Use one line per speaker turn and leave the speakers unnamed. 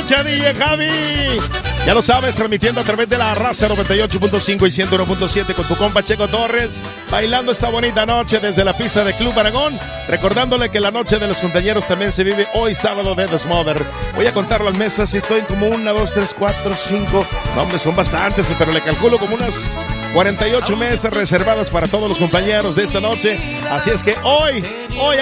noche, DJ Javi. Ya lo sabes, transmitiendo a través de la Raza 98.5 y 101.7 con tu compa Checo Torres, bailando esta bonita noche desde la pista de Club Aragón, recordándole que la noche de los compañeros también se vive hoy sábado de Desmother. Voy a contar las mesas y estoy como 1, 2, 3, 4, 5, no hombre, son bastantes, pero le calculo como unas 48 mesas reservadas para todos los compañeros de esta noche. Así es que hoy